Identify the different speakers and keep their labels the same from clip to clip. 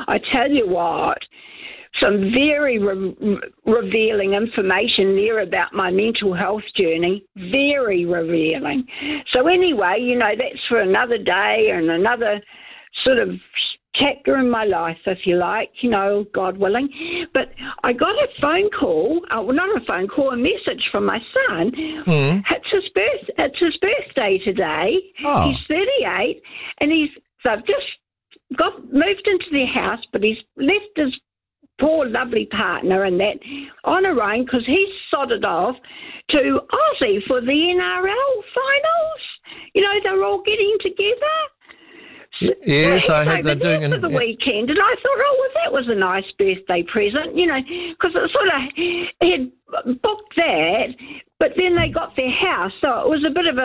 Speaker 1: I tell you what, some very revealing information there about my mental health journey. Very revealing. So anyway, that's for another day and another sort of chapter in my life, if you like, God willing. But I got a phone call, not a phone call, a message from my son. It's his birthday today.
Speaker 2: Oh.
Speaker 1: He's 38, and they've just moved into their house, but he's left his poor lovely partner and that on her own because he's sodded off to Aussie for the NRL finals. They're all getting together.
Speaker 2: Yes, I heard they're doing
Speaker 1: for the weekend, and I thought, well, that was a nice birthday present, because it sort of he had booked that, but then they got their house, so it was a bit of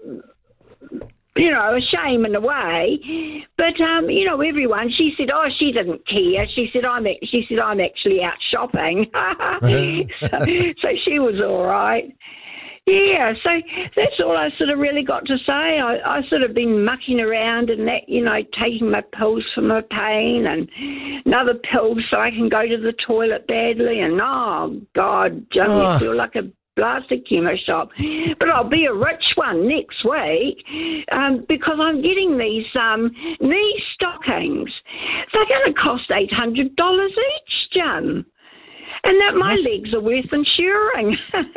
Speaker 1: a shame in a way. But everyone, she said, oh, she didn't care. She said, I'm actually out shopping, so she was all right. Yeah, so that's all I sort of really got to say. I sort of been mucking around and that, taking my pills for my pain and another pill so I can go to the toilet badly. And, oh, God, Jim, you feel like a blasted chemo shop. But I'll be a rich one next week because I'm getting these knee stockings. They're going to cost $800 each, Jim. And that my legs are worth insuring.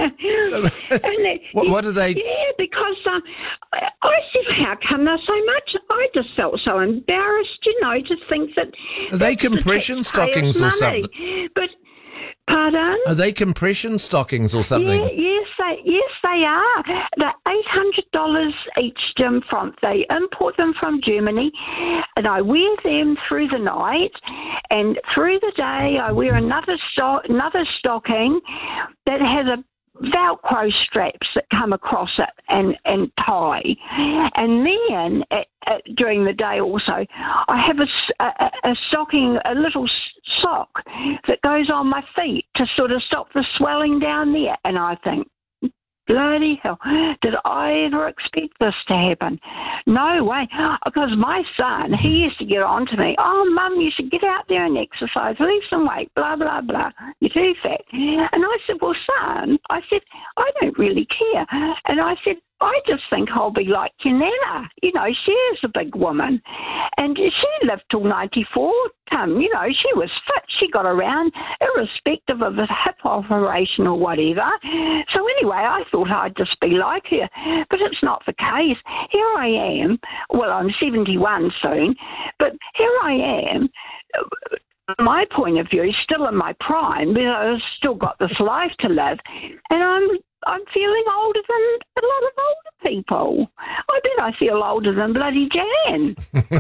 Speaker 2: What are they?
Speaker 1: Yeah, because I said, how come they're so much? I just felt so embarrassed, to think that...
Speaker 2: Are they compression stockings or something?
Speaker 1: But, pardon?
Speaker 2: Are they compression stockings or something?
Speaker 1: Yes, they are. They're $800 each, Jim. They import them from Germany, and I wear them through the night, and through the day I wear another stocking that has a Velcro straps that come across it and tie. And then during the day also, I have a stocking, a little sock that goes on my feet to sort of stop the swelling down there. And I think, bloody hell, did I ever expect this to happen? No way. Because my son, he used to get on to me, oh, Mum, you should get out there and exercise, lose some weight, blah, blah, blah. You're too fat. And I said, well, son, I don't really care. And I said, I just think I'll be like your Nana. She is a big woman. And she lived till 94. She was fit. She got around irrespective of a hip operation or whatever. So anyway, I thought I'd just be like her. But it's not the case. Here I am. Well, I'm 71 soon. But here I am. My point of view is still in my prime because I've still got this life to live. And I'm feeling older than a lot of older people. I bet I feel older than bloody Jan.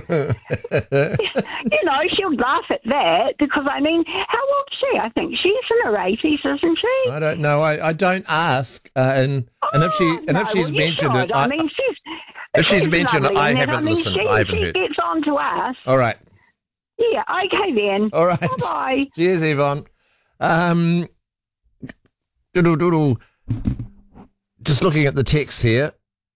Speaker 1: She'll laugh at that because, how old is she? I think she's in her 80s, isn't she?
Speaker 2: I don't know. I don't ask. If she's mentioned it... if she's mentioned it, I haven't listened. I haven't heard.
Speaker 1: She gets on to us.
Speaker 2: All right.
Speaker 1: Yeah, okay then.
Speaker 2: All right.
Speaker 1: Bye-bye.
Speaker 2: Cheers, Yvonne. Just looking at the text here.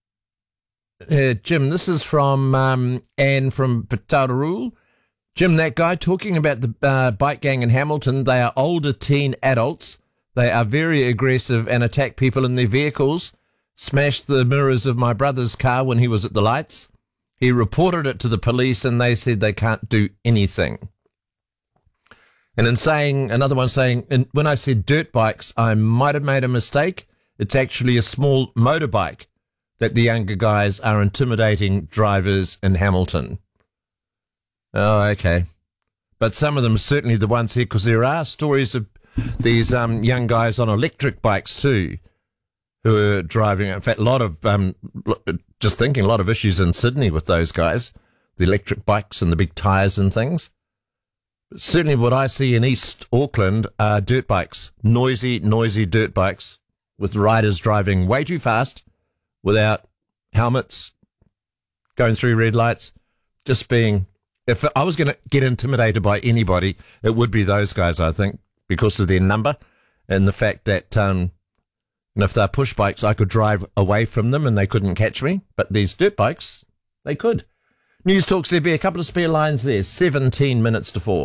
Speaker 2: Jim, this is from Anne from Pataru. Jim, that guy talking about the bike gang in Hamilton, they are older teen adults. They are very aggressive and attack people in their vehicles. Smashed the mirrors of my brother's car when he was at the lights. He reported it to the police and they said they can't do anything. And another one saying, when I said dirt bikes, I might have made a mistake. It's actually a small motorbike that the younger guys are intimidating drivers in Hamilton. Oh, okay. But some of them, certainly the ones here, because there are stories of these young guys on electric bikes too, who are driving. In fact, a lot of issues in Sydney with those guys, the electric bikes and the big tyres and things. But certainly what I see in East Auckland are dirt bikes, noisy dirt bikes with riders driving way too fast without helmets, going through red lights, just being... If I was going to get intimidated by anybody, it would be those guys, I think, because of their number and the fact that if they're push bikes, I could drive away from them and they couldn't catch me. But these dirt bikes, they could. News Talk CB, a couple of spare lines there, 17 minutes to 4.